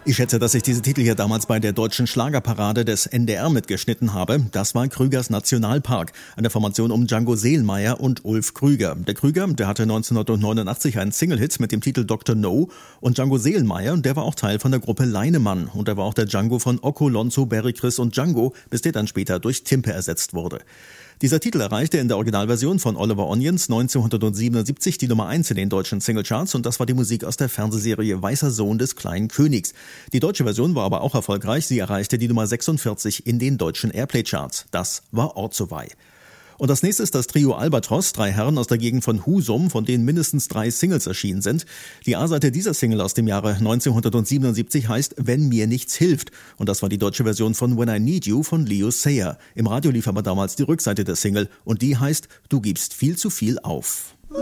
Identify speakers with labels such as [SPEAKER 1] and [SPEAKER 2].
[SPEAKER 1] Ich schätze, dass ich diese Titel hier damals bei der deutschen Schlagerparade des NDR mitgeschnitten habe. Das war Krügers Nationalpark, eine Formation um Django Seelmeier und Ulf Krüger. Der Krüger, der hatte 1989 einen Single-Hit mit dem Titel Dr. No, und Django Seelmeier, der war auch Teil von der Gruppe Leinemann, und er war auch der Django von Occo, Lonzo, Barry, Chris und Django, bis der dann später durch Timpe ersetzt wurde. Dieser Titel erreichte in der Originalversion von Oliver Onions 1977 die Nummer 1 in den deutschen Singlecharts, und das war die Musik aus der Fernsehserie Weißer Sohn des kleinen Königs. Die deutsche Version war aber auch erfolgreich, sie erreichte die Nummer 46 in den deutschen Airplay-Charts. Das war Ortsowei. Und das nächste ist das Trio Albatros, 3 Herren aus der Gegend von Husum, von denen mindestens 3 Singles erschienen sind. Die A-Seite dieser Single aus dem Jahre 1977 heißt Wenn mir nichts hilft. Und das war die deutsche Version von When I Need You von Leo Sayer. Im Radio lief aber damals die Rückseite der Single, und die heißt Du gibst viel zu viel auf.